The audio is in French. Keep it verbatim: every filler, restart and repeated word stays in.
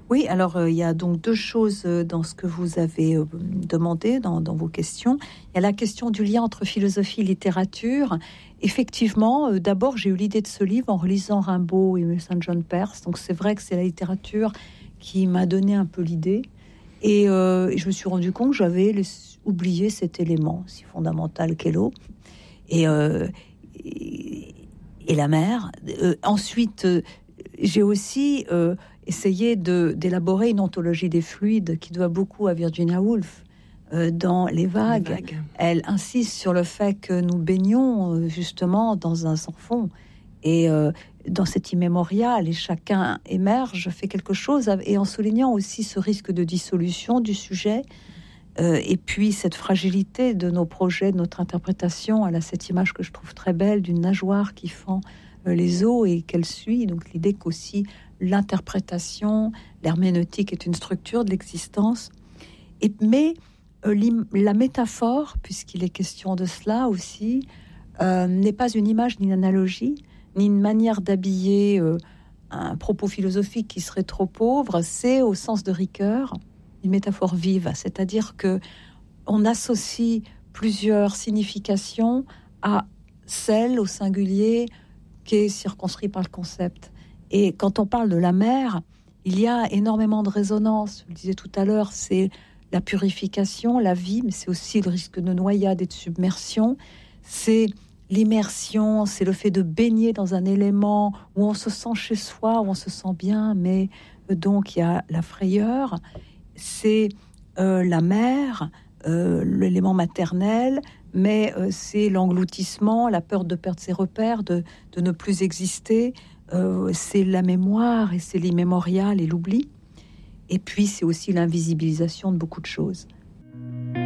Oui, alors euh, il y a donc deux choses euh, dans ce que vous avez euh, demandé dans, dans vos questions. Il y a la question du lien entre philosophie et littérature. Effectivement, euh, d'abord j'ai eu l'idée de ce livre en relisant Rimbaud et Saint John Perse. Donc c'est vrai que c'est la littérature qui m'a donné un peu l'idée. Et, euh, et je me suis rendu compte que j'avais les- oublié cet élément si fondamental qu'est l'eau. Et, euh, et, et la mer. Euh, ensuite, euh, j'ai aussi euh, essayé de, d'élaborer une ontologie des fluides qui doit beaucoup à Virginia Woolf. Euh, dans Les Vagues, Les Vagues. Elle insiste sur le fait que nous baignons euh, justement dans un sans fond et euh, dans cet immémorial, et chacun émerge, fait quelque chose, et en soulignant aussi ce risque de dissolution du sujet. Euh, et puis cette fragilité de nos projets, de notre interprétation. Elle a cette image que je trouve très belle d'une nageoire qui fend euh, les eaux et qu'elle suit. Donc l'idée qu'aussi l'interprétation, l'herméneutique est une structure de l'existence. Et, mais euh, la métaphore, puisqu'il est question de cela aussi, euh, n'est pas une image ni une analogie, ni une manière d'habiller euh, un propos philosophique qui serait trop pauvre. C'est au sens de Ricoeur une métaphore vive, c'est-à-dire que on associe plusieurs significations à celle au singulier qui est circonscrit par le concept. Et quand on parle de la mer, il y a énormément de résonance. Je le disais tout à l'heure, c'est la purification, la vie, mais c'est aussi le risque de noyade et de submersion. C'est l'immersion, c'est le fait de baigner dans un élément où on se sent chez soi, où on se sent bien, mais donc il y a la frayeur. C'est euh, la mer, euh, l'élément maternel, mais euh, c'est l'engloutissement, la peur de perdre ses repères, de, de ne plus exister. Euh, c'est la mémoire et c'est l'immémorial et l'oubli. Et puis c'est aussi l'invisibilisation de beaucoup de choses.